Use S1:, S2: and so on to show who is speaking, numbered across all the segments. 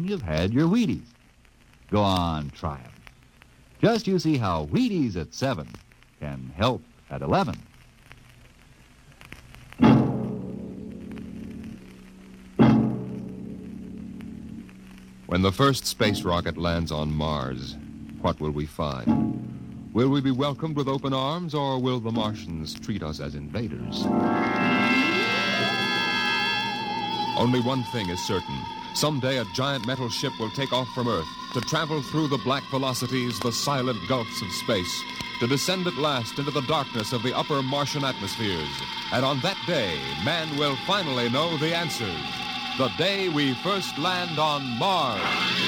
S1: you've had your Wheaties. Go on, try 'em. Just you see how Wheaties at 7 can help at 11.
S2: When the first space rocket lands on Mars, what will we find? Will we be welcomed with open arms, or will the Martians treat us as invaders? Only one thing is certain. Someday a giant metal ship will take off from Earth to travel through the black velocities, the silent gulfs of space, to descend at last into the darkness of the upper Martian atmospheres. And on that day, man will finally know the answers. The day we first land on Mars.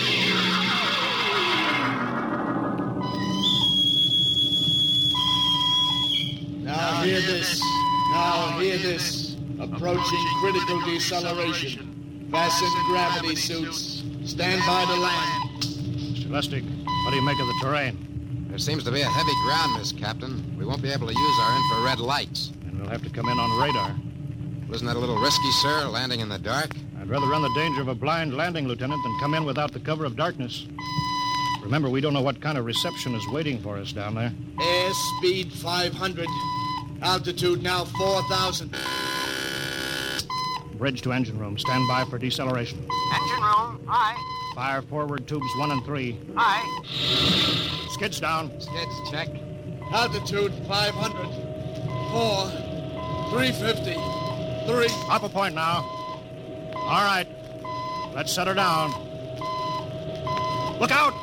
S3: Now hear this. Now hear this. Approaching critical deceleration. Fasten gravity suits. Stand by to land.
S4: Mr. Lustig, what do you make of the terrain?
S5: There seems to be a heavy ground, Miss Captain. We won't be able to use our infrared lights.
S4: And we'll have to come in on radar.
S5: Wasn't that a little risky, sir, landing in the dark?
S4: I'd rather run the danger of a blind landing, Lieutenant, than come in without the cover of darkness. Remember, we don't know what kind of reception is waiting for us down there.
S3: Airspeed 500. Altitude now 4,000.
S4: Bridge to engine room. Stand by for deceleration.
S6: Engine room, aye.
S4: Fire forward tubes 1 and 3.
S6: Aye.
S4: Skids down.
S5: Skids, check.
S3: Altitude 500. 4. 350. 3.
S4: Up a point now. All right. Let's set her down. Look out!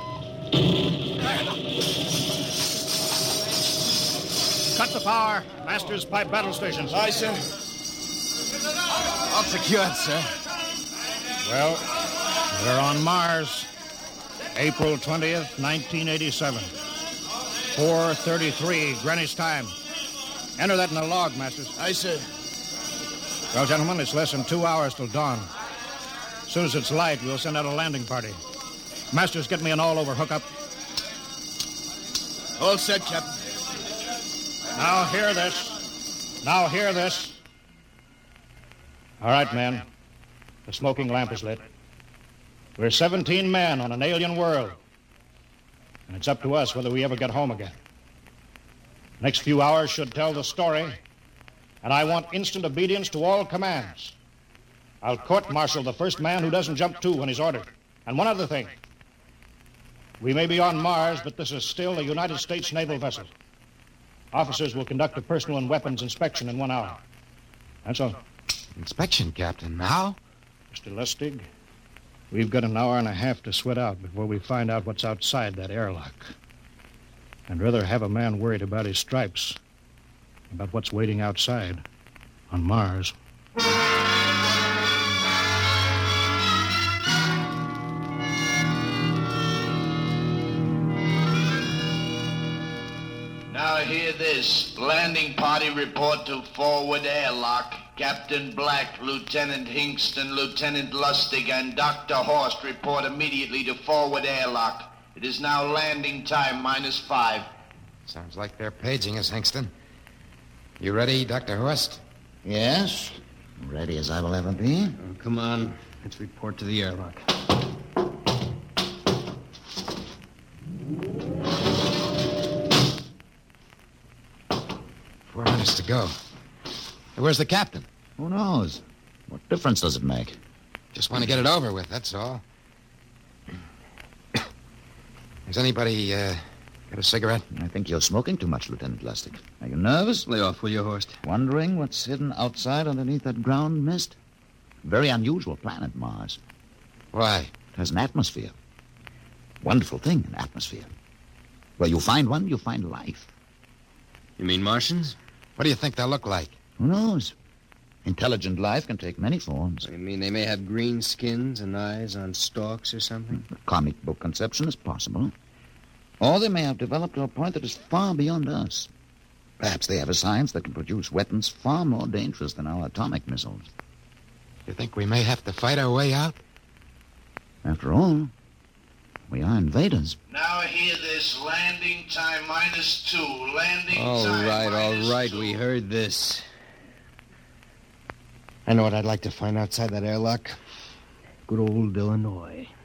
S4: Cut the power. Masters pipe battle stations.
S3: Aye, sir.
S5: All secured, sir.
S4: Well, we're on Mars. April 20th, 1987. 4:33 Greenwich time. Enter that in the log, Masters.
S3: Aye, sir.
S4: Well, gentlemen, it's less than 2 hours till dawn. As soon as it's light, we'll send out a landing party. Masters, get me an all-over hookup.
S3: All set, Captain.
S4: Now hear this. Now hear this. All right, men. The smoking lamp is lit. We're 17 men on an alien world. And it's up to us whether we ever get home again. Next few hours should tell the story. And I want instant obedience to all commands. I'll court-martial the first man who doesn't jump to when he's ordered. And one other thing. We may be on Mars, but this is still a United States naval vessel. Officers will conduct a personal and weapons inspection in 1 hour. That's all.
S5: Inspection, Captain. Now?
S4: Mr. Lustig, we've got an hour and a half to sweat out before we find out what's outside that airlock. I'd rather have a man worried about his stripes about what's waiting outside on Mars.
S7: Now hear this. Landing party report to forward airlock. Captain Black, Lieutenant Hingston, Lieutenant Lustig, and Dr. Horst report immediately to forward airlock. It is now landing time -5.
S5: Sounds like they're paging us, Hingston. You ready, Dr. Horst?
S8: Yes, ready as I will ever be.
S9: Oh, come on, let's report to the airlock.
S5: 4 minutes to go. Hey, where's the captain?
S8: Who knows? What difference does it make?
S5: Just want to get it over with, that's all. Has anybody got a cigarette?
S8: I think you're smoking too much, Lieutenant Lustig. Are you nervous?
S9: Lay off, will you, Horst?
S8: Wondering what's hidden outside underneath that ground mist? Very unusual planet, Mars.
S5: Why?
S8: It has an atmosphere. Wonderful thing, an atmosphere. Where you find one, you find life.
S9: You mean Martians?
S5: What do you think they'll look like?
S8: Who knows? Intelligent life can take many forms.
S9: You mean they may have green skins and eyes on stalks or something?
S8: The comic book conception is possible. Or they may have developed to a point that is far beyond us. Perhaps they have a science that can produce weapons far more dangerous than our atomic missiles.
S5: You think we may have to fight our way out?
S8: After all, we are invaders.
S7: Now hear this. Landing time -2. Landing
S9: All
S7: time
S9: right,
S7: -2.
S9: we heard this. I know what I'd like to find outside that airlock. Good old Illinois.